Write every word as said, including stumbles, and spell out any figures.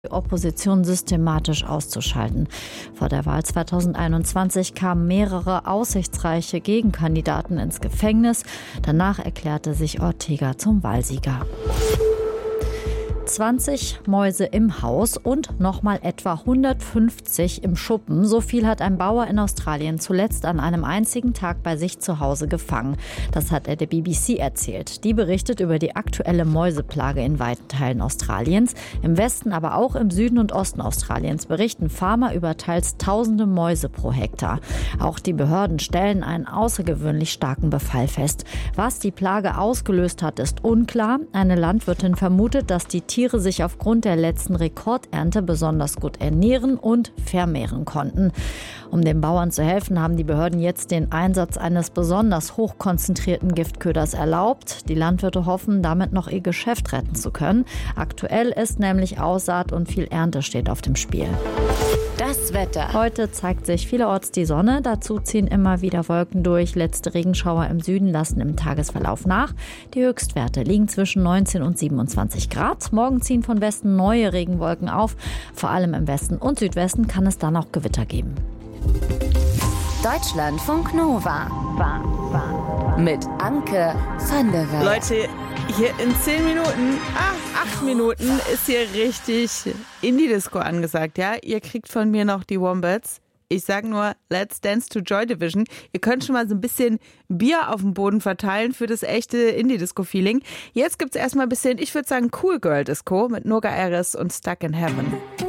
die Opposition systematisch auszuschalten. Vor der Wahl zweitausendeinundzwanzig kamen mehrere aussichtsreiche Gegenkandidaten ins Gefängnis. Danach erklärte sich Ortega zum Wahlsieger. zwanzig Mäuse im Haus und nochmal etwa hundertfünfzig im Schuppen. So viel hat ein Bauer in Australien zuletzt an einem einzigen Tag bei sich zu Hause gefangen. Das hat er der B B C erzählt. Die berichtet über die aktuelle Mäuseplage in weiten Teilen Australiens. Im Westen, aber auch im Süden und Osten Australiens berichten Farmer über teils tausende Mäuse pro Hektar. Auch die Behörden stellen einen außergewöhnlich starken Befall fest. Was die Plage ausgelöst hat, ist unklar. Eine Landwirtin vermutet, dass die Tiere sich aufgrund der letzten Rekordernte besonders gut ernähren und vermehren konnten. Um den Bauern zu helfen, haben die Behörden jetzt den Einsatz eines besonders hochkonzentrierten Giftköders erlaubt. Die Landwirte hoffen, damit noch ihr Geschäft retten zu können. Aktuell ist nämlich Aussaat und viel Ernte steht auf dem Spiel. Das Wetter. Heute zeigt sich vielerorts die Sonne. Dazu ziehen immer wieder Wolken durch. Letzte Regenschauer im Süden lassen im Tagesverlauf nach. Die Höchstwerte liegen zwischen neunzehn und siebenundzwanzig Grad. Morgen ziehen von Westen neue Regenwolken auf. Vor allem im Westen und Südwesten kann es dann auch Gewitter geben. Deutschlandfunk Nova. War, war. Mit Anke van der Werf. Leute, hier in zehn Minuten, ach, acht Minuten ist hier richtig Indie-Disco angesagt, ja? Ihr kriegt von mir noch die Wombats. Ich sag nur, let's dance to Joy Division. Ihr könnt schon mal so ein bisschen Bier auf dem Boden verteilen für das echte Indie-Disco-Feeling. Jetzt gibt's erstmal ein bisschen, ich würde sagen, Cool Girl Disco mit Noga Eris und Stuck in Heaven.